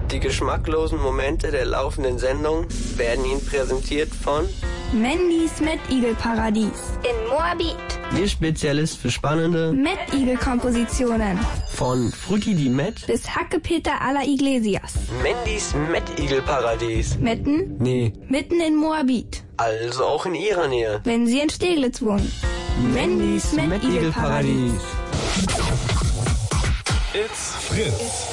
Die geschmacklosen Momente der laufenden Sendung werden Ihnen präsentiert von Mandys Mettigel-Paradies in Moabit. Ihr Spezialist für spannende Mettigel-Kompositionen von Frutti di Met bis Hackepeter à la Iglesias. Mandys Mettigel-Paradies. Metten? Nee, Mitten in Moabit. also auch in Ihrer Nähe. Wenn Sie in Steglitz wohnen. Mandys Mettigel-Paradies. It's Fritz.